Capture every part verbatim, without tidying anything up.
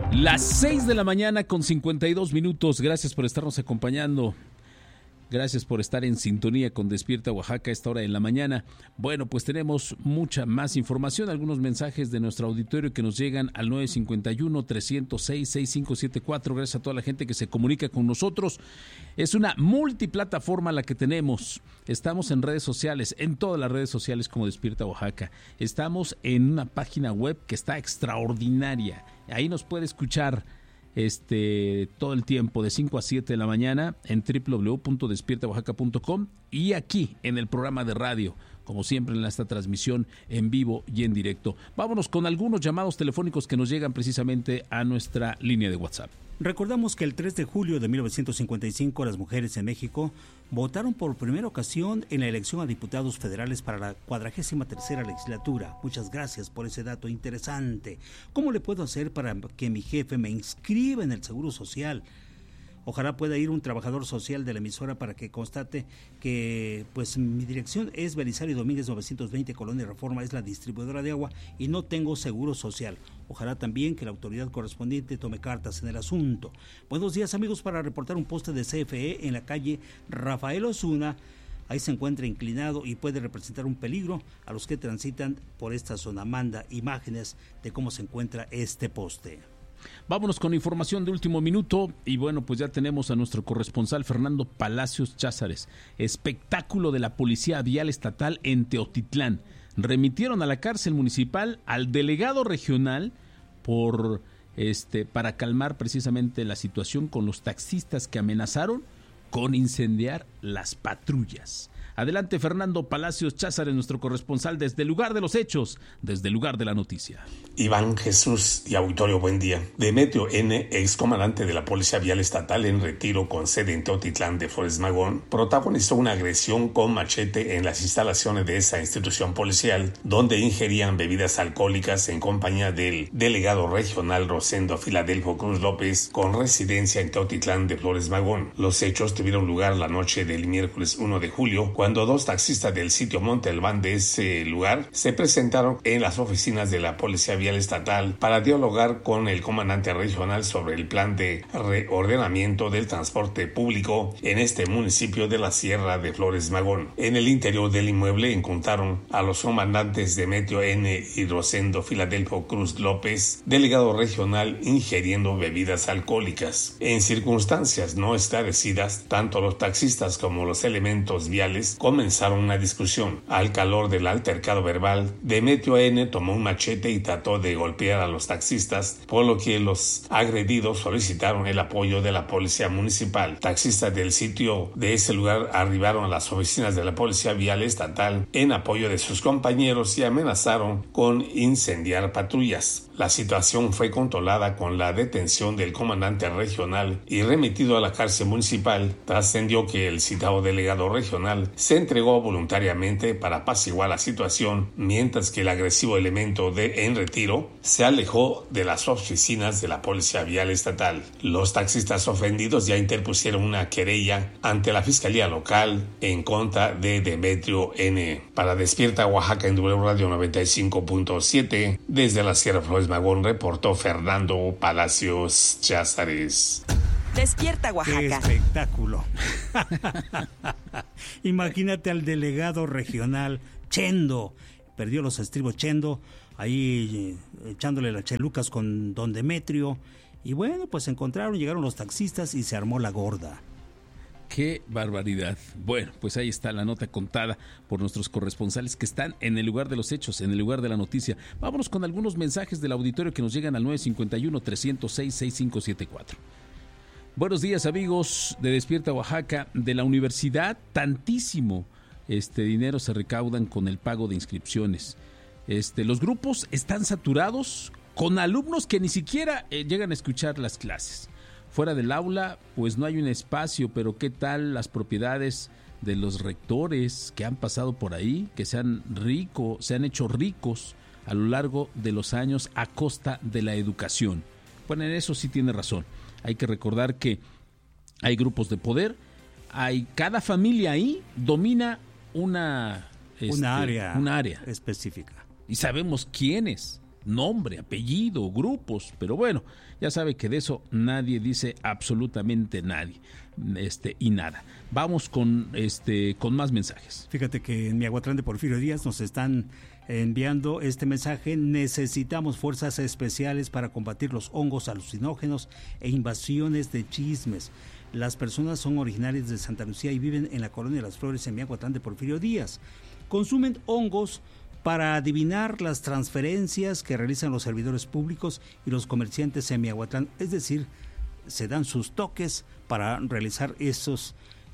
Las seis de la mañana con cincuenta y dos minutos. Gracias por estarnos acompañando. Gracias por estar en sintonía con Despierta Oaxaca a esta hora de la mañana. Bueno, pues tenemos mucha más información, algunos mensajes de nuestro auditorio que nos llegan al nueve cinco uno, tres cero seis, seis cinco siete cuatro. Gracias a toda la gente que se comunica con nosotros. Es una multiplataforma la que tenemos. Estamos en redes sociales, en todas las redes sociales como Despierta Oaxaca. Estamos en una página web que está extraordinaria. Ahí nos puede escuchar Este, todo el tiempo de cinco a siete de la mañana en doble u doble u doble u punto despierta oaxaca punto com y aquí en el programa de radio, como siempre en esta transmisión en vivo y en directo. Vámonos con algunos llamados telefónicos que nos llegan precisamente a nuestra línea de WhatsApp. Recordamos que el tres de julio de mil novecientos cincuenta y cinco las mujeres en México votaron por primera ocasión en la elección a diputados federales para la cuadragésima tercera legislatura. Muchas gracias por ese dato interesante. ¿Cómo le puedo hacer para que mi jefe me inscriba en el Seguro Social? Ojalá pueda ir un trabajador social de la emisora para que constate que pues mi dirección es Belisario Domínguez novecientos veinte, Colonia Reforma, es la distribuidora de agua y no tengo seguro social. Ojalá también que la autoridad correspondiente tome cartas en el asunto. Buenos días, amigos, para reportar un poste de C F E en la calle Rafael Osuna. Ahí se encuentra inclinado y puede representar un peligro a los que transitan por esta zona. Manda imágenes de cómo se encuentra este poste. Vámonos con información de último minuto y bueno, pues ya tenemos a nuestro corresponsal Fernando Palacios Cházares. Espectáculo de la Policía Vial Estatal en Teotitlán. Remitieron a la cárcel municipal al delegado regional por este para calmar precisamente la situación con los taxistas que amenazaron con incendiar las patrullas. Adelante, Fernando Palacios Cházares, nuestro corresponsal desde el lugar de los hechos, desde el lugar de la noticia. Iván Jesús y auditorio, buen día. Demetrio N., excomandante de la Policía Vial Estatal en retiro con sede en Teotitlán de Flores Magón, protagonizó una agresión con machete en las instalaciones de esa institución policial, donde ingerían bebidas alcohólicas en compañía del delegado regional Rosendo Filadelfo Cruz López, con residencia en Teotitlán de Flores Magón. Los hechos tuvieron lugar la noche del miércoles primero de julio, cuando dos taxistas del sitio Monte Albán de ese lugar se presentaron en las oficinas de la Policía Vial Estatal para dialogar con el comandante regional sobre el plan de reordenamiento del transporte público en este municipio de la Sierra de Flores Magón. En el interior del inmueble encontraron a los comandantes Demetrio N. y Rosendo Filadelfo Cruz López, delegado regional, ingiriendo bebidas alcohólicas. En circunstancias no esclarecidas, tanto los taxistas como los elementos viales comenzaron una discusión. Al calor del altercado verbal, Demetrio N. tomó un machete y trató de golpear a los taxistas, por lo que los agredidos solicitaron el apoyo de la policía municipal. Taxistas del sitio de ese lugar arribaron a las oficinas de la Policía Vial Estatal en apoyo de sus compañeros y amenazaron con incendiar patrullas. La situación fue controlada con la detención del comandante regional y remitido a la cárcel municipal. Trascendió que el citado delegado regional se entregó voluntariamente para apaciguar la situación, mientras que el agresivo elemento de en retiro se alejó de las oficinas de la Policía Vial Estatal. Los taxistas ofendidos ya interpusieron una querella ante la Fiscalía Local en contra de Demetrio N. Para Despierta Oaxaca en W Radio noventa y cinco punto siete, desde la Sierra Flores Magón, reportó Fernando Palacios Cházares. Despierta Oaxaca. ¡Qué espectáculo! Imagínate al delegado regional Chendo. Perdió los estribos Chendo, ahí eh, echándole las chelucas con don Demetrio. Y bueno, pues se encontraron, llegaron los taxistas y se armó la gorda. ¡Qué barbaridad! Bueno, pues ahí está la nota contada por nuestros corresponsales que están en el lugar de los hechos, en el lugar de la noticia. Vámonos con algunos mensajes del auditorio que nos llegan al nueve cinco uno, tres cero seis, seis cinco siete cuatro. Buenos días, amigos de Despierta Oaxaca. De la universidad, tantísimo este dinero se recaudan con el pago de inscripciones. Este, los grupos están saturados con alumnos que ni siquiera eh, llegan a escuchar las clases. Fuera del aula, pues no hay un espacio, pero ¿qué tal las propiedades de los rectores que han pasado por ahí, que se han rico, se han hecho ricos a lo largo de los años a costa de la educación? Bueno, en eso sí tiene razón. Hay que recordar que hay grupos de poder, hay cada familia ahí domina una, este, una área, una área específica. Y sabemos quiénes nombre, apellido, grupos, pero bueno, ya sabe que de eso nadie dice absolutamente nadie, este y nada. Vamos con este con más mensajes. Fíjate que en Miahuatlán de Porfirio Díaz nos están enviando este mensaje: necesitamos fuerzas especiales para combatir los hongos alucinógenos e invasiones de chismes. Las personas son originarias de Santa Lucía y viven en la colonia de Las Flores en Miahuatlán de Porfirio Díaz. Consumen hongos para adivinar las transferencias que realizan los servidores públicos y los comerciantes en Miahuatlán, es decir, se dan sus toques para realizar esos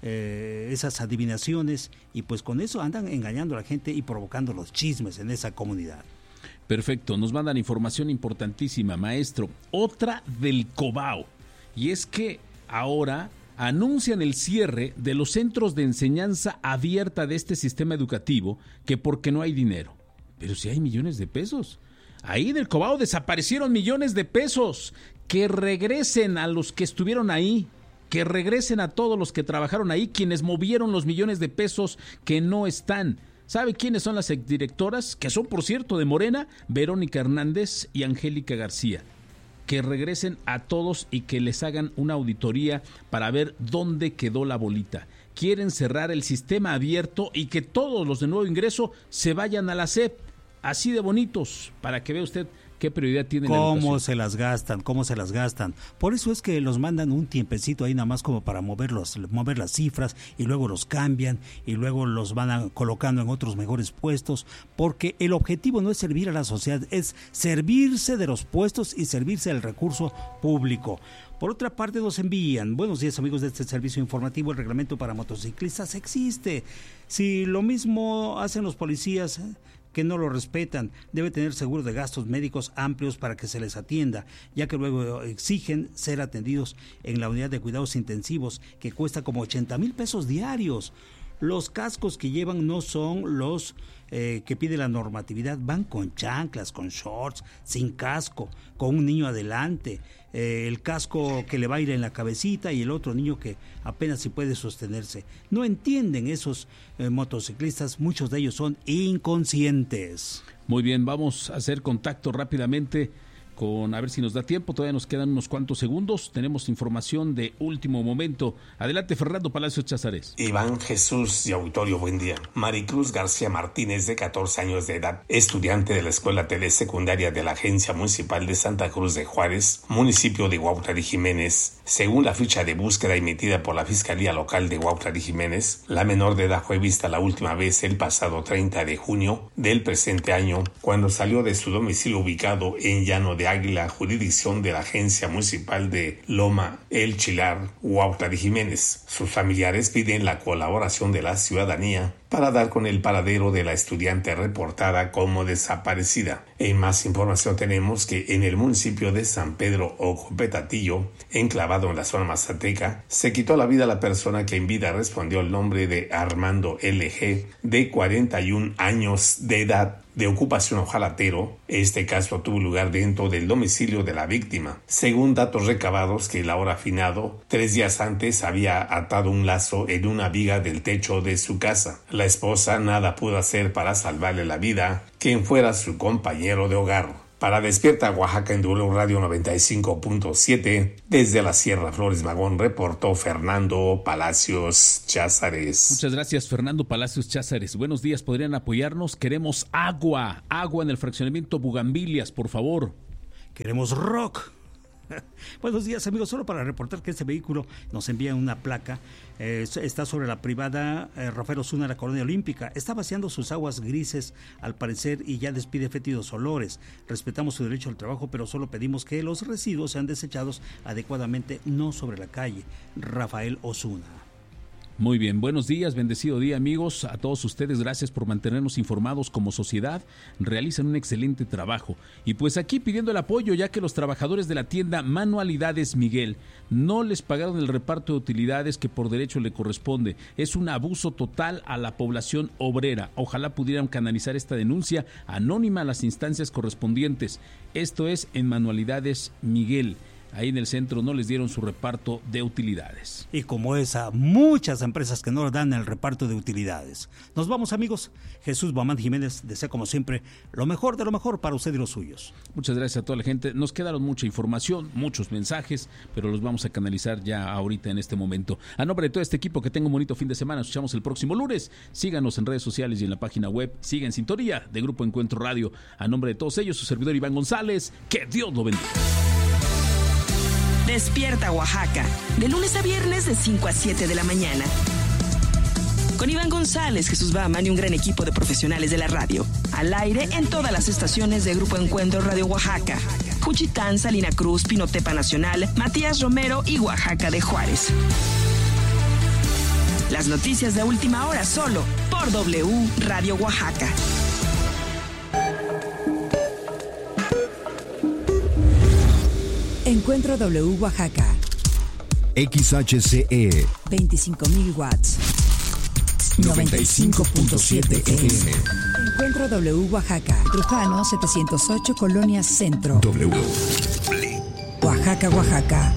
Eh, esas adivinaciones, y pues con eso andan engañando a la gente y provocando los chismes en esa comunidad. Perfecto, nos mandan información importantísima, maestro. Otra del Cobao, y es que ahora anuncian el cierre de los centros de enseñanza abierta de este sistema educativo, que porque no hay dinero. Pero si hay millones de pesos. Ahí del Cobao desaparecieron millones de pesos. Que regresen a los que estuvieron ahí. Que regresen a todos los que trabajaron ahí, quienes movieron los millones de pesos que no están. ¿Sabe quiénes son las exdirectoras? Que son, por cierto, de Morena, Verónica Hernández y Angélica García. Que regresen a todos y que les hagan una auditoría para ver dónde quedó la bolita. Quieren cerrar el sistema abierto y que todos los de nuevo ingreso se vayan a la S E P. Así de bonitos, para que vea usted qué prioridad tiene la educación. Cómo se las gastan, cómo se las gastan. Por eso es que los mandan un tiempecito ahí nada más como para moverlos, mover las cifras, y luego los cambian y luego los van a, colocando en otros mejores puestos, porque el objetivo no es servir a la sociedad, es servirse de los puestos y servirse del recurso público. Por otra parte, nos envían: buenos días, amigos de este servicio informativo, el reglamento para motociclistas existe. Si lo mismo hacen los policías, ¿eh? que no lo respetan, debe tener seguro de gastos médicos amplios para que se les atienda, ya que luego exigen ser atendidos en la unidad de cuidados intensivos, que cuesta como ochenta mil pesos diarios. Los cascos que llevan no son los eh, que pide la normatividad, van con chanclas, con shorts, sin casco, con un niño adelante, eh, el casco que le va a ir en la cabecita y el otro niño que apenas si puede sostenerse. No entienden esos eh, motociclistas, muchos de ellos son inconscientes. Muy bien, vamos a hacer contacto rápidamente con, a ver si nos da tiempo, todavía nos quedan unos cuantos segundos, tenemos información de último momento. Adelante, Fernando Palacios Cházares. Iván Jesús y auditorio, buen día. Maricruz García Martínez, de catorce años de edad, estudiante de la Escuela Telesecundaria de la Agencia Municipal de Santa Cruz de Juárez, municipio de Huautla de Jiménez. Según la ficha de búsqueda emitida por la Fiscalía Local de Huautla de Jiménez, la menor de edad fue vista la última vez el pasado treinta de junio del presente año, cuando salió de su domicilio ubicado en Llano de Águila, jurisdicción de la Agencia Municipal de Loma El Chilar, Huautla de Jiménez. Sus familiares piden la colaboración de la ciudadanía para dar con el paradero de la estudiante reportada como desaparecida. En más información tenemos que en el municipio de San Pedro Ocopetatillo, enclavado en la zona mazateca, se quitó la vida la persona que en vida respondió el nombre de Armando L G, de cuarenta y un años de edad, de ocupación hojalatero. Este caso tuvo lugar dentro del domicilio de la víctima. Según datos recabados, que el ahora finado, tres días antes había atado un lazo en una viga del techo de su casa. La esposa nada pudo hacer para salvarle la vida, quien fuera su compañero de hogar. Para Despierta Oaxaca en W Radio noventa y cinco punto siete, desde la Sierra Flores Magón, reportó Fernando Palacios Cházares. Muchas gracias, Fernando Palacios Cházares. Buenos días, ¿podrían apoyarnos? Queremos agua, agua en el fraccionamiento Bugambilias, por favor. Queremos rock. Buenos días, amigos. Solo para reportar que este vehículo nos envía una placa. Eh, está sobre la privada eh, Rafael Osuna, la Colonia Olímpica. Está vaciando sus aguas grises, al parecer, y ya despide fétidos olores. Respetamos su derecho al trabajo, pero solo pedimos que los residuos sean desechados adecuadamente, no sobre la calle. Rafael Osuna. Muy bien, buenos días, bendecido día, amigos. A todos ustedes, gracias por mantenernos informados como sociedad. Realizan un excelente trabajo. Y pues aquí pidiendo el apoyo, ya que los trabajadores de la tienda Manualidades Miguel no les pagaron el reparto de utilidades que por derecho le corresponde. Es un abuso total a la población obrera. Ojalá pudieran canalizar esta denuncia anónima a las instancias correspondientes. Esto es en Manualidades Miguel. ahí en el centro no les dieron su reparto de utilidades. Y como esa, muchas empresas que no dan el reparto de utilidades. Nos vamos, amigos. Jesús Guamán Jiménez desea, como siempre, lo mejor de lo mejor para usted y los suyos. Muchas gracias a toda la gente. Nos quedaron mucha información, muchos mensajes, pero los vamos a canalizar ya ahorita en este momento. A nombre de todo este equipo, que tenga un bonito fin de semana. Nos escuchamos el próximo lunes. Síganos en redes sociales y en la página web. Siga en sintonía de Grupo Encuentro Radio. A nombre de todos ellos, su servidor Iván González. Que Dios lo bendiga. Despierta Oaxaca, de lunes a viernes de cinco a siete de la mañana. Con Iván González, Jesús Bahaman y un gran equipo de profesionales de la radio. Al aire en todas las estaciones de Grupo Encuentro Radio Oaxaca. Juchitán, Salina Cruz, Pinotepa Nacional, Matías Romero y Oaxaca de Juárez. Las noticias de última hora solo por W Radio Oaxaca. Encuentro W Oaxaca. X H C E veinticinco mil watts. noventa y cinco punto siete F M. Encuentro W Oaxaca. Trujano setecientos ocho, Colonia Centro. W. Oaxaca, Oaxaca.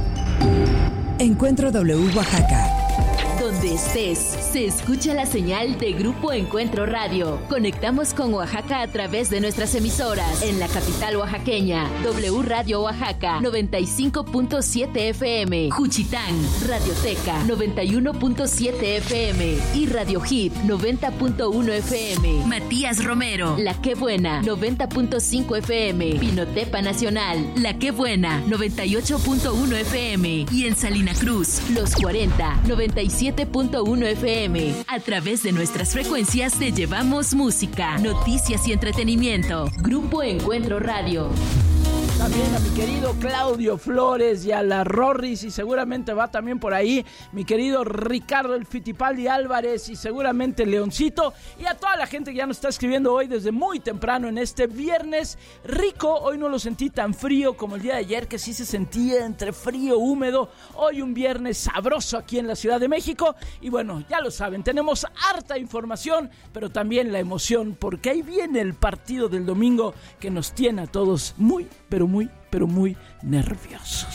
Encuentro W Oaxaca. Donde estés, se escucha la señal de Grupo Encuentro Radio. Conectamos con Oaxaca a través de nuestras emisoras. En la capital oaxaqueña, W Radio Oaxaca, noventa y cinco punto siete F M. Juchitán, Radioteca, noventa y uno punto siete F M. Y Radio Hit, noventa punto uno F M. Matías Romero, La Que Buena, noventa punto cinco F M. Pinotepa Nacional, La Que Buena, noventa y ocho punto uno F M. Y en Salina Cruz, Los cuarenta, noventa y siete punto uno F M. A través de nuestras frecuencias te llevamos música, noticias y entretenimiento. Grupo Encuentro Radio. También a mi querido Claudio Flores y a la Rorris, y seguramente va también por ahí mi querido Ricardo el Fittipaldi Álvarez y seguramente Leoncito, y a toda la gente que ya nos está escribiendo hoy desde muy temprano en este viernes rico. Hoy no lo sentí tan frío como el día de ayer, que sí se sentía entre frío, húmedo. Hoy un viernes sabroso aquí en la Ciudad de México, y bueno, ya lo saben, tenemos harta información, pero también la emoción, porque ahí viene el partido del domingo que nos tiene a todos muy, pero muy, pero muy nerviosos.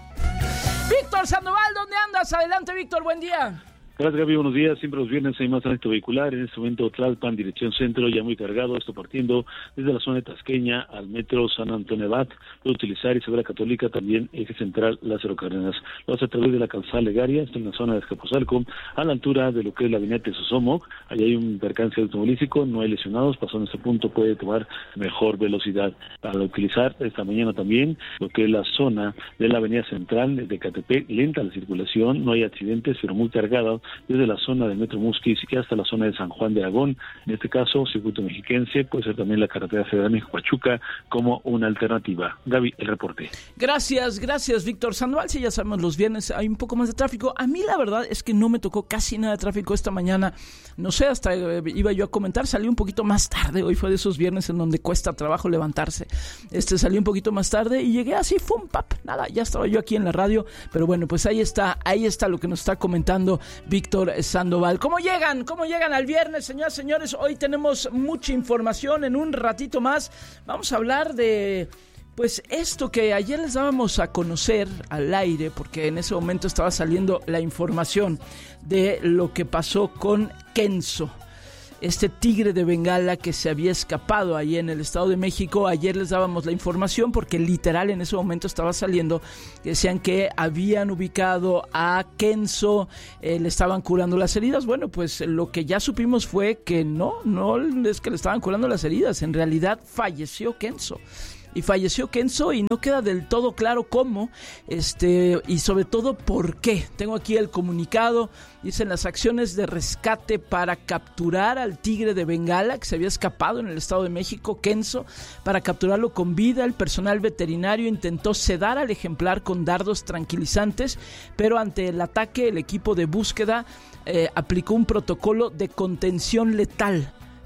Víctor Sandoval, ¿dónde andas? Adelante, Víctor, buen día. Gracias, Gaby, buenos días. Siempre los viernes hay más tránsito vehicular. En este momento, Tlalpan, dirección centro, ya muy cargado. Esto partiendo desde la zona de Tasqueña al metro San Antonio Abad. Puede utilizar Isabela Católica, también eje central Lázaro Cárdenas. Lo hace a través de la calzada Legaria, esto en la zona de Escapozalco, a la altura de lo que es la avenida Tesosomo. Allí hay un percance automovilístico, no hay lesionados. Pasando este punto puede tomar mejor velocidad. Para utilizar esta mañana también lo que es la zona de la avenida central de Catepec, lenta la circulación, no hay accidentes, pero muy cargada desde la zona del Metro Musquis y hasta la zona de San Juan de Aragón. En este caso, circuito mexiquense, puede ser también la carretera federal México-Pachuca como una alternativa. Gaby, el reporte. Gracias, gracias, Víctor Sandoval. Sí, ya sabemos, los viernes hay un poco más de tráfico. A mí la verdad es que no me tocó casi nada de tráfico esta mañana. No sé, hasta eh, iba yo a comentar, salí un poquito más tarde. Hoy fue de esos viernes en donde cuesta trabajo levantarse. Este, salí un poquito más tarde y llegué así, fum, pap, nada, ya estaba yo aquí en la radio. Pero bueno, pues ahí está, ahí está lo que nos está comentando Víctor Sandoval. ¿Cómo llegan? ¿Cómo llegan al viernes, señoras y señores? Hoy tenemos mucha información. En un ratito más vamos a hablar de, pues, esto que ayer les dábamos a conocer al aire, porque en ese momento estaba saliendo la información de lo que pasó con Kenzo, este tigre de Bengala que se había escapado ahí en el Estado de México. Ayer les dábamos la información porque literal en ese momento estaba saliendo, decían que habían ubicado a Kenzo, eh, le estaban curando las heridas. Bueno, pues lo que ya supimos fue que no, no es que le estaban curando las heridas, en realidad falleció Kenzo. Y falleció Kenzo y no queda del todo claro cómo, este, y sobre todo por qué. Tengo aquí el comunicado. Dicen: las acciones de rescate para capturar al tigre de Bengala que se había escapado en el Estado de México, Kenzo. Para capturarlo con vida, el personal veterinario intentó sedar al ejemplar con dardos tranquilizantes, pero ante el ataque el equipo de búsqueda eh, aplicó un protocolo de contención letal.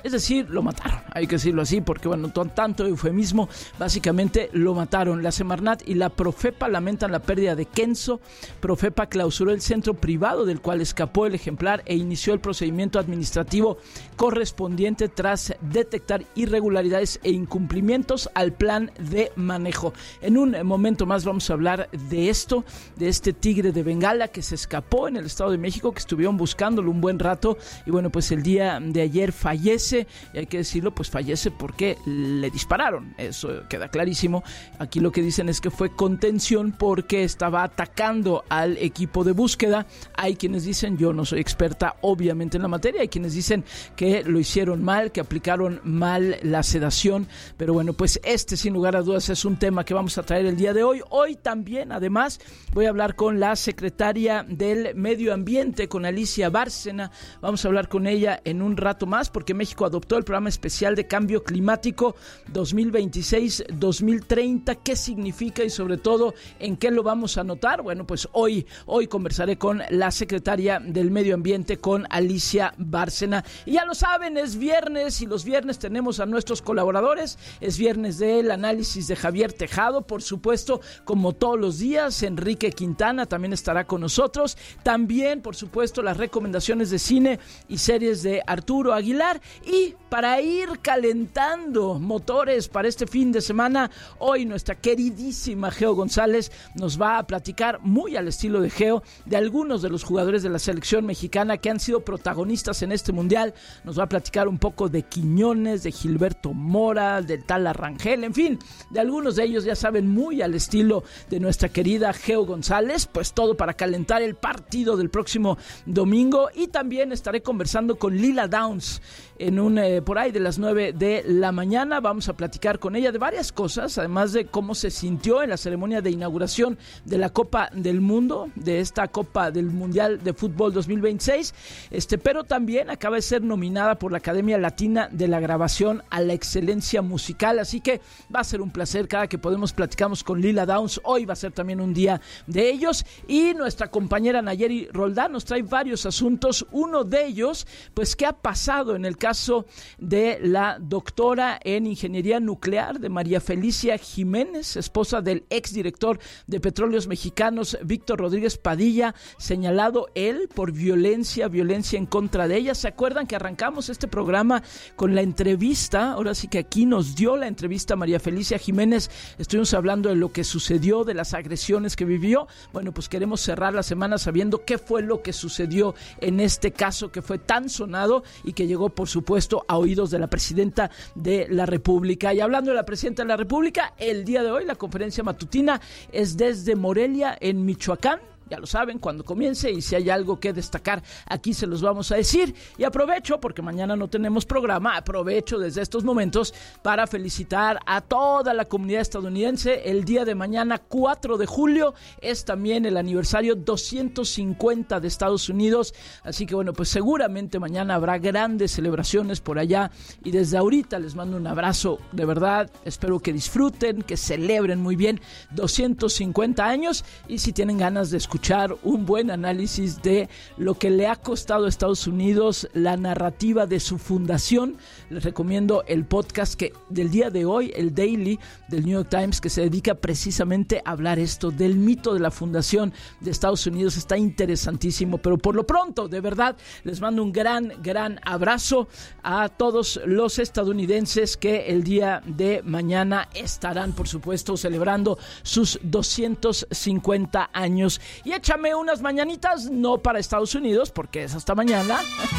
Es decir, lo mataron, hay que decirlo así, porque bueno, tanto eufemismo, básicamente lo mataron. La Semarnat y la Profepa lamentan la pérdida de Kenzo. Profepa clausuró el centro privado del cual escapó el ejemplar e inició el procedimiento administrativo correspondiente tras detectar irregularidades e incumplimientos al plan de manejo. En un momento más vamos a hablar de esto, de este tigre de Bengala que se escapó en el Estado de México, que estuvieron buscándolo un buen rato y bueno, pues el día de ayer fallece. Y hay que decirlo, pues fallece porque le dispararon, eso queda clarísimo. Aquí lo que dicen es que fue contención porque estaba atacando al equipo de búsqueda. Hay quienes dicen, yo no soy experta obviamente en la materia, hay quienes dicen que lo hicieron mal, que aplicaron mal la sedación, pero bueno, pues este sin lugar a dudas es un tema que vamos a traer el día de hoy. Hoy también, además, voy a hablar con la secretaria del Medio Ambiente, con Alicia Bárcena. Vamos a hablar con ella en un rato más porque México adoptó el programa especial de cambio climático dos mil veintiséis dos mil treinta. ¿Qué significa y sobre todo en qué lo vamos a notar? Bueno, pues hoy, hoy conversaré con la secretaria del Medio Ambiente, con Alicia Bárcena. Y ya lo saben, es viernes y los viernes tenemos a nuestros colaboradores. Es viernes del análisis de Javier Tejado, por supuesto, como todos los días. Enrique Quintana también estará con nosotros. También, por supuesto, las recomendaciones de cine y series de Arturo Aguilar. Y para ir calentando motores para este fin de semana, hoy nuestra queridísima Geo González nos va a platicar, muy al estilo de Geo, de algunos de los jugadores de la selección mexicana que han sido protagonistas en este mundial. Nos va a platicar un poco de Quiñones, de Gilberto Mora, del tal Arrangel, en fin, de algunos de ellos, ya saben, muy al estilo de nuestra querida Geo González. Pues todo para calentar el partido del próximo domingo. Y también estaré conversando con Lila Downs en un eh, por ahí de las nueve de la mañana. Vamos a platicar con ella de varias cosas, además de cómo se sintió en la ceremonia de inauguración de la Copa del Mundo, de esta Copa del Mundial de Fútbol dos mil veintiséis, este, pero también acaba de ser nominada por la Academia Latina de la Grabación a la excelencia musical, así que va a ser un placer cada que podemos platicamos con Lila Downs. Hoy va a ser también un día de ellos, y nuestra compañera Nayeri Roldán nos trae varios asuntos. Uno de ellos, pues, ¿qué ha pasado en el caso de la doctora en ingeniería nuclear de María Felicia Jiménez, esposa del exdirector de Petróleos Mexicanos, Víctor Rodríguez Padilla, señalado él por violencia, violencia en contra de ella? ¿Se acuerdan que arrancamos este programa con la entrevista? Ahora sí que aquí nos dio la entrevista María Felicia Jiménez. Estuvimos hablando de lo que sucedió, de las agresiones que vivió. Bueno, pues queremos cerrar la semana sabiendo qué fue lo que sucedió en este caso que fue tan sonado y que llegó, por supuesto, a oídos de la presidenta de la República. Y hablando de la presidenta de la República, el día de hoy la conferencia matutina es desde Morelia, en Michoacán. Ya lo saben, cuando comience, y si hay algo que destacar, aquí se los vamos a decir. Y aprovecho, porque mañana no tenemos programa, aprovecho desde estos momentos para felicitar a toda la comunidad estadounidense. El día de mañana, cuatro de julio, es también el aniversario doscientos cincuenta de Estados Unidos. Así que bueno, pues seguramente mañana habrá grandes celebraciones por allá. Y desde ahorita les mando un abrazo, de verdad. Espero que disfruten, que celebren muy bien doscientos cincuenta años. Y si tienen ganas de escuchar escuchar un buen análisis de lo que le ha costado a Estados Unidos la narrativa de su fundación, les recomiendo el podcast que del día de hoy, el Daily del New York Times, que se dedica precisamente a hablar esto del mito de la fundación de Estados Unidos. Está interesantísimo, pero por lo pronto, de verdad, les mando un gran, gran abrazo a todos los estadounidenses que el día de mañana estarán, por supuesto, celebrando sus doscientos cincuenta años. Y échame unas mañanitas, no para Estados Unidos, porque es hasta mañana.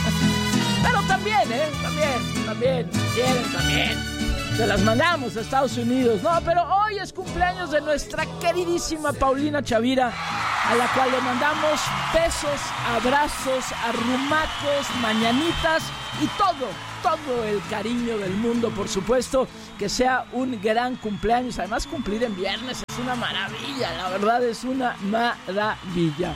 Pero también, ¿eh? También, también, si quieren, también. Se las mandamos a Estados Unidos. No, pero hoy es cumpleaños de nuestra queridísima Paulina Chavira, a la cual le mandamos besos, abrazos, arrumacos, mañanitas y todo, todo el cariño del mundo, por supuesto. Que sea un gran cumpleaños. Además, cumplir en viernes es una maravilla, la verdad es una maravilla.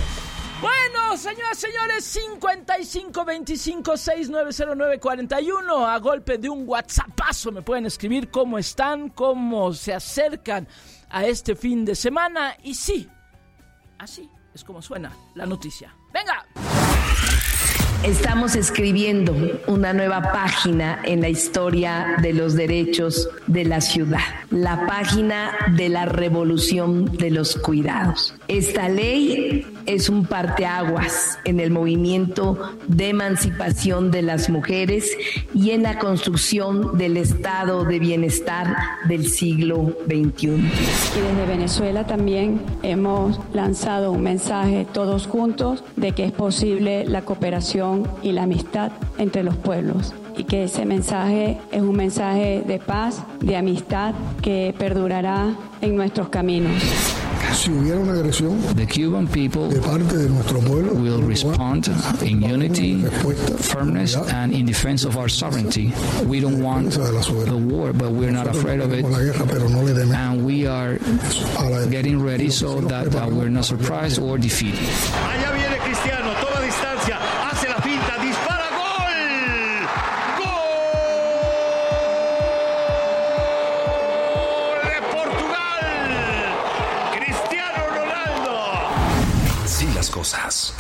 Bueno, señoras y señores, cincuenta y cinco veinticinco sesenta y nueve cero nueve cuarenta y uno, a golpe de un WhatsAppazo me pueden escribir cómo están, cómo se acercan a este fin de semana. Y sí, así es como suena la noticia. ¡Venga! Estamos escribiendo una nueva página en la historia de los derechos de la ciudad, la página de la revolución de los cuidados. Esta ley es un parteaguas en el movimiento de emancipación de las mujeres y en la construcción del estado de bienestar del siglo veintiuno. Y desde Venezuela también hemos lanzado un mensaje todos juntos de que es posible la cooperación y la amistad entre los pueblos, y que ese mensaje es un mensaje de paz, de amistad, que perdurará en nuestros caminos. Si hubiera una agresión, the Cuban people de parte de nuestro pueblo will respond in unity, firmness, and in defense of our sovereignty. We don't want the war, but we're not afraid of it, and we are getting ready so that uh, we're not surprised or defeated. Allá viene Cristiano, toma distancia, hace la finta, dispara, ¡gol! ¡Gol de Portugal! ¡Cristiano Ronaldo! Así las cosas.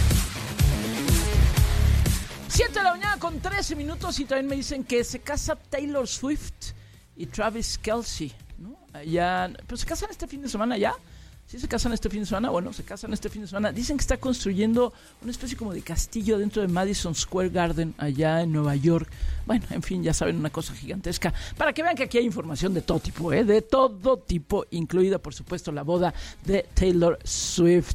siete de la mañana con trece minutos, y también me dicen que se casa Taylor Swift y Travis Kelce, ¿no? Allá, pero se casan este fin de semana ya. ¿Sí se casan este fin de semana? Bueno, se casan este fin de semana. Dicen que está construyendo una especie como de castillo dentro de Madison Square Garden, allá en Nueva York. Bueno, en fin, ya saben, una cosa gigantesca. Para que vean que aquí hay información de todo tipo, ¿eh? De todo tipo, incluida, por supuesto, la boda de Taylor Swift.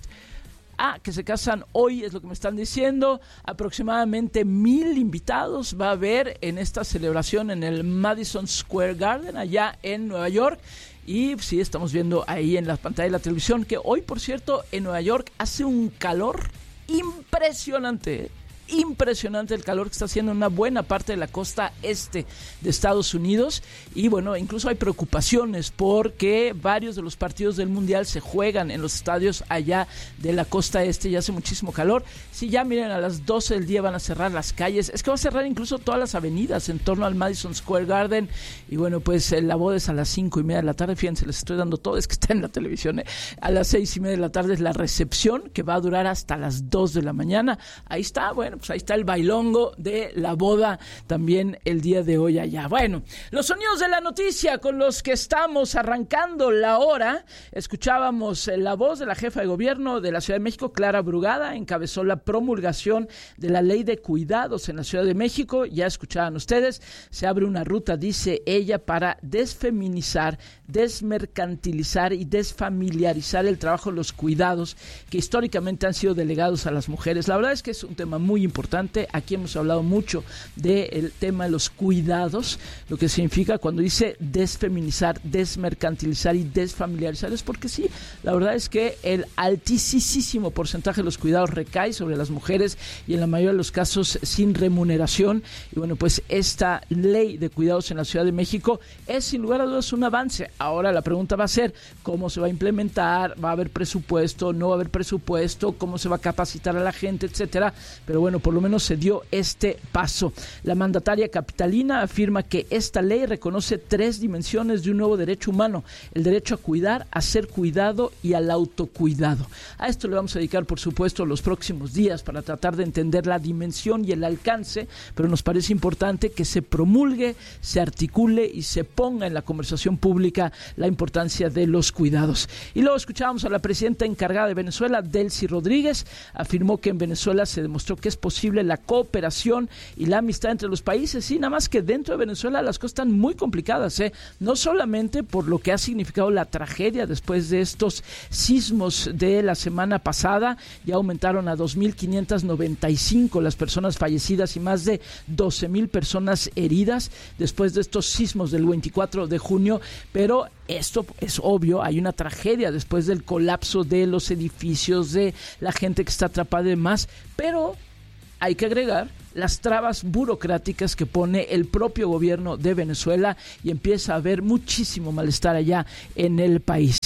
Ah, que se casan hoy, es lo que me están diciendo. Aproximadamente mil invitados va a haber en esta celebración en el Madison Square Garden, allá en Nueva York. Y sí, estamos viendo ahí en la pantalla de la televisión que hoy, por cierto, en Nueva York hace un calor impresionante, ¿eh? Impresionante el calor que está haciendo en una buena parte de la costa este de Estados Unidos. Y bueno, incluso hay preocupaciones porque varios de los partidos del Mundial se juegan en los estadios allá de la costa este y hace muchísimo calor. Si ya miren, a las doce del día van a cerrar las calles. Es que va a cerrar incluso todas las avenidas en torno al Madison Square Garden. Y bueno, pues eh, la boda es a las cinco y media de la tarde. Fíjense, les estoy dando todo, es que está en la televisión, ¿eh? A las seis y media de la tarde es la recepción, que va a durar hasta las dos de la mañana. Ahí está, bueno, pues ahí está el bailongo de la boda también el día de hoy allá. Bueno, los sonidos de la noticia con los que estamos arrancando la hora. Escuchábamos la voz de la jefa de gobierno de la Ciudad de México, Clara Brugada, encabezó la promulgación de la ley de cuidados en la Ciudad de México. Ya escuchaban ustedes, se abre una ruta, dice ella, para desfeminizar, desmercantilizar y desfamiliarizar el trabajo de los cuidados que históricamente han sido delegados a las mujeres. La verdad es que es un tema muy importante. Aquí hemos hablado mucho del tema de los cuidados, lo que significa cuando dice desfeminizar, desmercantilizar y desfamiliarizar, es porque sí, la verdad es que el altísimo porcentaje de los cuidados recae sobre las mujeres y en la mayoría de los casos sin remuneración. Y bueno, pues esta ley de cuidados en la Ciudad de México es sin lugar a dudas un avance. Ahora la pregunta va a ser cómo se va a implementar, va a haber presupuesto, no va a haber presupuesto, cómo se va a capacitar a la gente, etcétera. Pero bueno, por lo menos se dio este paso. La mandataria capitalina afirma que esta ley reconoce tres dimensiones de un nuevo derecho humano: el derecho a cuidar, a ser cuidado y al autocuidado. A esto le vamos a dedicar, por supuesto, los próximos días para tratar de entender la dimensión y el alcance, pero nos parece importante que se promulgue, se articule y se ponga en la conversación pública la importancia de los cuidados. Y luego escuchábamos a la presidenta encargada de Venezuela, Delcy Rodríguez, afirmó que en Venezuela se demostró que es posible la cooperación y la amistad entre los países. Sí, nada más que dentro de Venezuela las cosas están muy complicadas, ¿eh? No solamente por lo que ha significado la tragedia después de estos sismos de la semana pasada, ya aumentaron a dos mil quinientas noventa y cinco las personas fallecidas y más de doce mil personas heridas después de estos sismos del veinticuatro de junio, pero esto es obvio, hay una tragedia después del colapso de los edificios, de la gente que está atrapada y demás, pero hay que agregar las trabas burocráticas que pone el propio gobierno de Venezuela y empieza a haber muchísimo malestar allá en el país.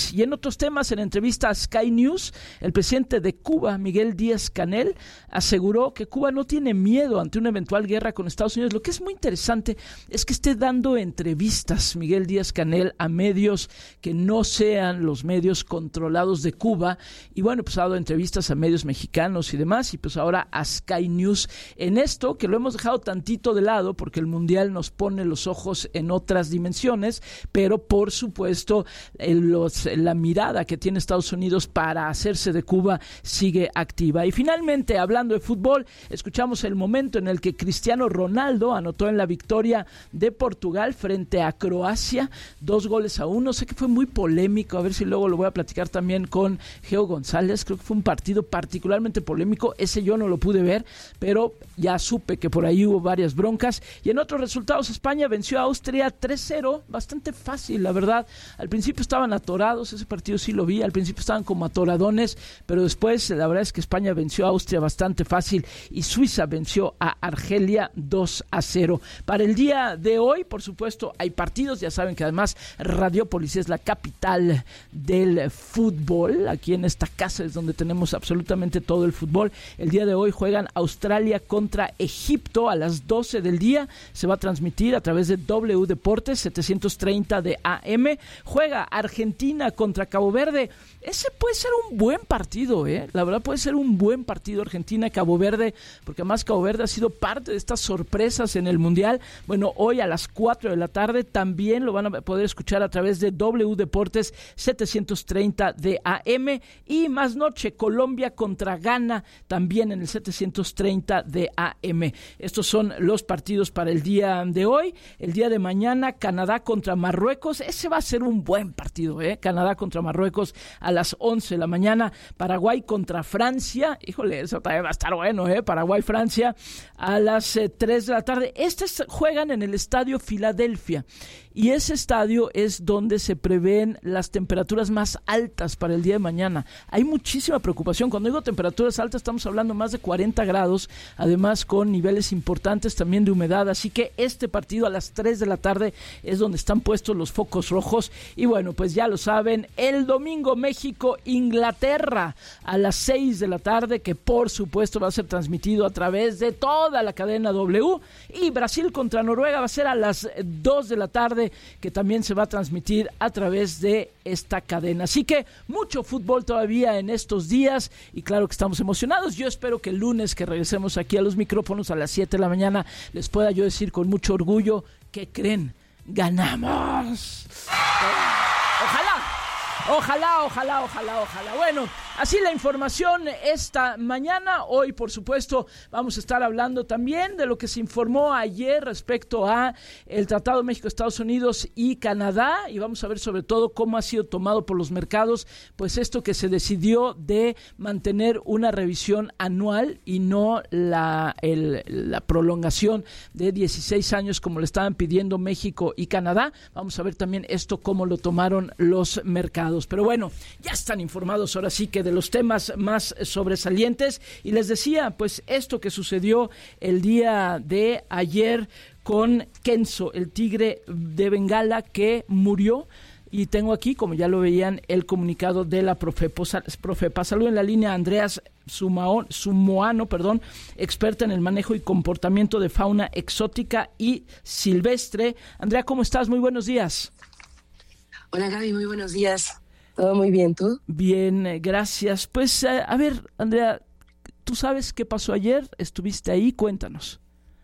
país. Y en otros temas, en entrevista a Sky News, el presidente de Cuba, Miguel Díaz-Canel, aseguró que Cuba no tiene miedo ante una eventual guerra con Estados Unidos. Lo que es muy interesante es que esté dando entrevistas Miguel Díaz-Canel a medios que no sean los medios controlados de Cuba. Y bueno, pues ha dado entrevistas a medios mexicanos y demás, y pues ahora a Sky News en esto, que lo hemos dejado tantito de lado porque el Mundial nos pone los ojos en otras dimensiones, pero por supuesto el, los, la mirada que tiene Estados Unidos para hacerse de Cuba sigue activa. Y finalmente, hablando de fútbol, escuchamos el momento en el que Cristiano Ronaldo anotó en la victoria de Portugal frente a Croacia, dos goles a uno. Sé que fue muy polémico, a ver si luego lo voy a platicar también con Geo González. Creo que fue un partido particularmente polémico, ese yo no lo pude ver, pero ya supe que por ahí hubo varias broncas. Y en otros resultados, España venció a Austria tres cero, bastante fácil, la verdad. Al principio estaban atorados, ese partido sí lo vi, al principio estaban como atoradones, pero después la verdad es que España venció a Austria bastante fácil y Suiza venció a Argelia dos a cero. Para el día de hoy, por supuesto, hay partidos, ya saben que además Radiópolis es la capital del fútbol, aquí en esta casa es donde tenemos absolutamente todo el fútbol. El día de hoy juegan Australia contra Egipto a las doce del día, se va a transmitir a través de W Deportes setecientos treinta de A M. Juega Argentina contra Cabo Verde. Ese puede ser un buen partido, ¿eh? La verdad puede ser un buen partido Argentina-Cabo Verde, porque además Cabo Verde ha sido parte de estas sorpresas en el Mundial. Bueno, hoy a las cuatro de la tarde también lo van a poder escuchar a través de W Deportes setecientos treinta de A M. Y más noche, Colombia contra Ghana, también en el setecientos treinta de A M. Estos son los partidos para el día de hoy. El día de mañana, Canadá contra Marruecos. Ese va a ser un buen partido, ¿eh? Canadá contra Marruecos a las once de la mañana. Paraguay contra Francia. Híjole, eso también va a estar bueno, ¿eh? Paraguay-Francia a las eh, tres de la tarde. Estos juegan en el Estadio Filadelfia. Y ese estadio es donde se prevén las temperaturas más altas para el día de mañana. Hay muchísima preocupación. Cuando digo temperaturas altas, estamos hablando más de cuarenta grados, además con niveles importantes también de humedad. Así que este partido a las tres de la tarde es donde están puestos los focos rojos. Y bueno, pues ya lo saben, el domingo México-Inglaterra a las seis de la tarde, que por supuesto va a ser transmitido a través de toda la cadena W. Y Brasil contra Noruega va a ser a las dos de la tarde, que también se va a transmitir a través de esta cadena. Así que mucho fútbol todavía en estos días y claro que estamos emocionados. Yo espero que el lunes que regresemos aquí a los micrófonos a las siete de la mañana les pueda yo decir con mucho orgullo que creen, ganamos. Ojalá. Ojalá, ojalá, ojalá, ojalá. Bueno, así la información esta mañana. Hoy, por supuesto, vamos a estar hablando también de lo que se informó ayer respecto a el Tratado México-Estados Unidos y Canadá, y vamos a ver sobre todo cómo ha sido tomado por los mercados, pues esto que se decidió de mantener una revisión anual y no la, el, la prolongación de dieciséis años como le estaban pidiendo México y Canadá. Vamos a ver también esto cómo lo tomaron los mercados. Pero bueno, ya están informados ahora sí que de los temas más sobresalientes. Y les decía, pues esto que sucedió el día de ayer con Kenzo, el tigre de Bengala que murió. Y tengo aquí, como ya lo veían, el comunicado de la Profepa. Profepa. Saludo en la línea a Andreas Sumaon, Sumoano, perdón, experta en el manejo y comportamiento de fauna exótica y silvestre. Andrea, ¿cómo estás? Muy buenos días. Hola Gaby, muy buenos días. ¿Todo muy bien, tú? Bien, gracias. Pues, eh, a ver, Andrea, ¿tú sabes qué pasó ayer? ¿Estuviste ahí? Cuéntanos.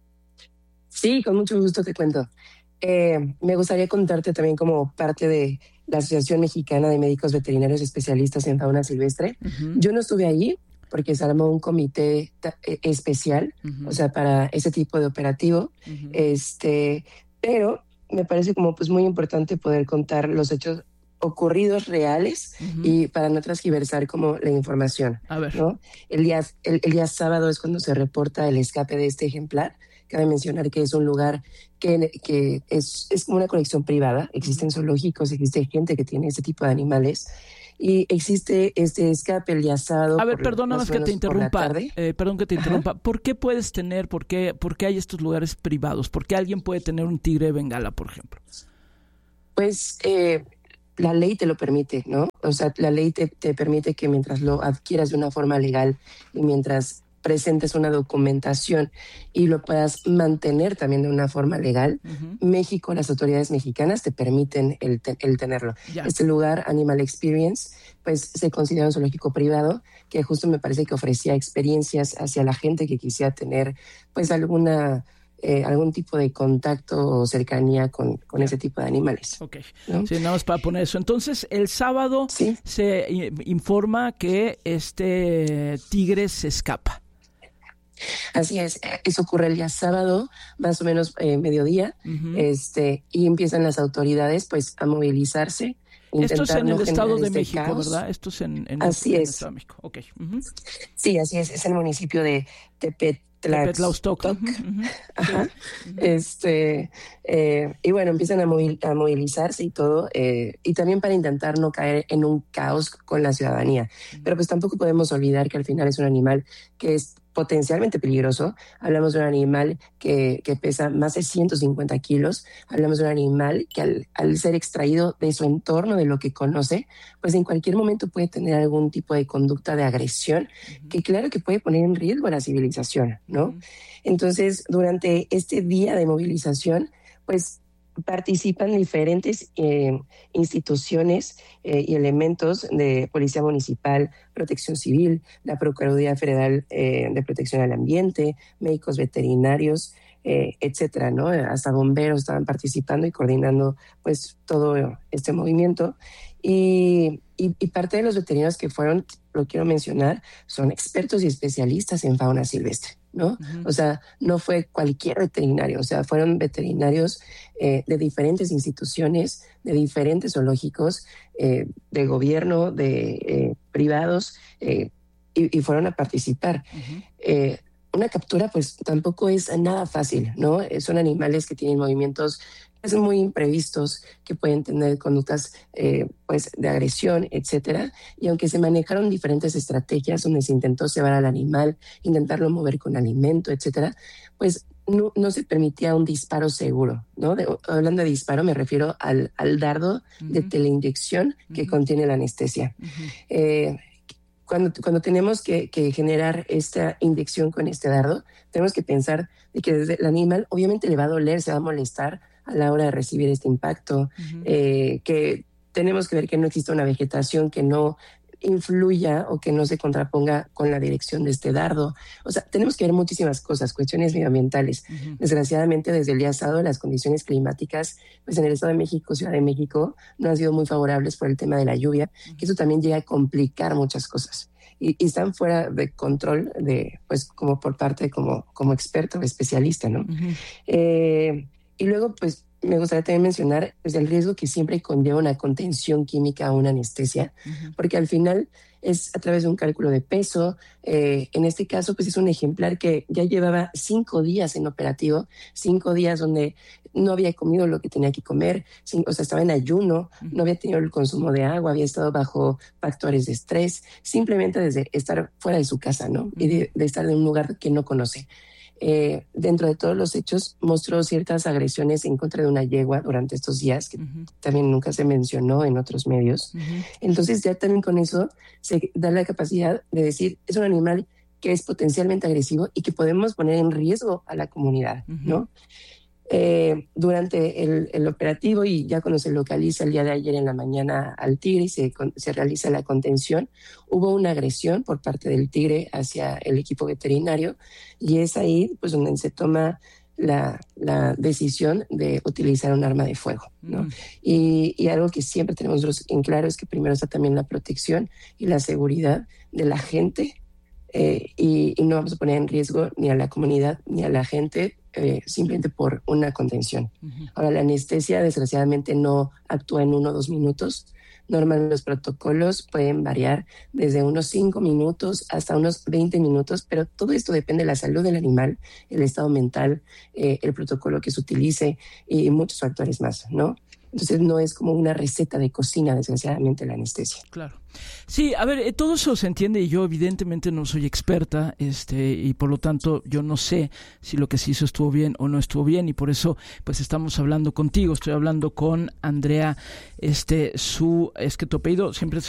Sí, con mucho gusto te cuento. Eh, me gustaría contarte también como parte de la Asociación Mexicana de Médicos Veterinarios Especialistas en Fauna Silvestre. Uh-huh. Yo no estuve ahí porque se armó un comité ta- especial, uh-huh. o sea, para ese tipo de operativo. Uh-huh. Este, pero me parece como pues muy importante poder contar los hechos ocurridos reales uh-huh. y para no transgiversar como la información. A ver. ¿No? El día, el, el día sábado es cuando se reporta el escape de este ejemplar. Cabe mencionar que es un lugar que, que es, es como una colección privada. Existen uh-huh. zoológicos, existe gente que tiene ese tipo de animales. Y existe este escape el día sábado. A ver, perdón, nada más que te interrumpa. Eh, perdón que te Ajá. interrumpa. ¿Por qué puedes tener, por qué, por qué hay estos lugares privados? ¿Por qué alguien puede tener un tigre de Bengala, por ejemplo? Pues... Eh, la ley te lo permite, ¿no? O sea, la ley te, te permite que mientras lo adquieras de una forma legal y mientras presentes una documentación y lo puedas mantener también de una forma legal, uh-huh. México, las autoridades mexicanas te permiten el, te, el tenerlo. Ya. Este lugar, Animal Experience, pues se considera un zoológico privado que justo me parece que ofrecía experiencias hacia la gente que quisiera tener pues alguna... Eh, algún tipo de contacto o cercanía con, con ese tipo de animales. Ok, ¿no? Sí, nada más para poner eso. Entonces, el sábado ¿Sí? se informa que este tigre se escapa. Así es, eso ocurre el día sábado, más o menos eh, mediodía, uh-huh. este, y empiezan las autoridades pues a movilizarse. Esto es en no el Estado de este México, caos. ¿verdad? Esto es en, en, así en es. el Estado de México. Okay. Uh-huh. Sí, así es, es el municipio de Tepet. Tepetlaostoc. Uh-huh. Ajá. Uh-huh. Este, eh, y bueno, empiezan a, movil, a movilizarse y todo, eh, y también para intentar no caer en un caos con la ciudadanía. Uh-huh. Pero pues tampoco podemos olvidar que al final es un animal que es potencialmente peligroso. Hablamos de un animal que, que pesa más de ciento cincuenta kilos. Hablamos de un animal que al, al ser extraído de su entorno, de lo que conoce, pues en cualquier momento puede tener algún tipo de conducta de agresión, uh-huh. que claro que puede poner en riesgo a la civilización, ¿no? Uh-huh. Entonces, durante este día de movilización, pues participan diferentes eh, instituciones eh, y elementos de Policía Municipal, Protección Civil, la Procuraduría Federal eh, de Protección al Ambiente, médicos veterinarios, eh, etcétera, ¿no? Hasta bomberos estaban participando y coordinando pues todo este movimiento. Y, y, y parte de los veterinarios que fueron, lo quiero mencionar, son expertos y especialistas en fauna silvestre, ¿no? Uh-huh. O sea, no fue cualquier veterinario, o sea, fueron veterinarios eh, de diferentes instituciones, de diferentes zoológicos, eh, de gobierno, de eh, privados, eh, y, y fueron a participar. Uh-huh. Eh, una captura, pues, tampoco es nada fácil, ¿no? Son animales que tienen movimientos pues, muy imprevistos, que pueden tener conductas eh, pues, de agresión, etcétera. Y aunque se manejaron diferentes estrategias donde se intentó cebar al animal, intentarlo mover con alimento, etcétera, pues no, no se permitía un disparo seguro, ¿no? De, hablando de disparo, me refiero al, al dardo uh-huh. de teleinyección uh-huh. que contiene la anestesia. Uh-huh. Eh, Cuando, cuando tenemos que, que generar esta inyección con este dardo, tenemos que pensar de que desde el animal obviamente le va a doler, se va a molestar a la hora de recibir este impacto, uh-huh. eh, que tenemos que ver que no existe una vegetación que no influya o que no se contraponga con la dirección de este dardo. O sea, tenemos que ver muchísimas cosas, cuestiones medioambientales. Uh-huh. Desgraciadamente, desde el día sábado, las condiciones climáticas, pues en el Estado de México, Ciudad de México, no han sido muy favorables por el tema de la lluvia, uh-huh. que eso también llega a complicar muchas cosas. Y, y están fuera de control, de, pues como por parte como, como experto, especialista, ¿no? Uh-huh. Eh, y luego, pues, me gustaría también mencionar pues, el riesgo que siempre conlleva una contención química o una anestesia, uh-huh. porque al final es a través de un cálculo de peso. Eh, en este caso, pues es un ejemplar que ya llevaba cinco días en operativo, cinco días donde no había comido lo que tenía que comer, sin, o sea, estaba en ayuno, uh-huh. no había tenido el consumo de agua, había estado bajo factores de estrés, simplemente desde estar fuera de su casa, ¿no? Uh-huh. Y de, de estar en un lugar que no conoce. Eh, dentro de todos los hechos mostró ciertas agresiones en contra de una yegua durante estos días, que uh-huh. también nunca se mencionó en otros medios. Uh-huh. Entonces ya también con eso se da la capacidad de decir, es un animal que es potencialmente agresivo y que podemos poner en riesgo a la comunidad, uh-huh. ¿no? Eh, durante el, el operativo y ya cuando se localiza el día de ayer en la mañana al tigre y se, se realiza la contención, hubo una agresión por parte del tigre hacia el equipo veterinario y es ahí pues donde se toma la, la decisión de utilizar un arma de fuego, ¿no? Mm. Y, y algo que siempre tenemos en claro es que primero está también la protección y la seguridad de la gente eh, y, y no vamos a poner en riesgo ni a la comunidad ni a la gente Eh, simplemente por una contención. Uh-huh. Ahora, la anestesia desgraciadamente no actúa en uno o dos minutos. Normalmente los protocolos pueden variar desde unos cinco minutos hasta unos veinte minutos, pero todo esto depende de la salud del animal, el estado mental, eh, el protocolo que se utilice y muchos factores más, ¿no? Entonces no es como una receta de cocina, desgraciadamente, la anestesia. Claro. Sí, a ver, eh, todo eso se entiende y yo evidentemente no soy experta, este, y por lo tanto yo no sé si lo que se hizo estuvo bien o no estuvo bien, y por eso pues estamos hablando contigo, estoy hablando con Andrea, este, su, es que tu apellido siempre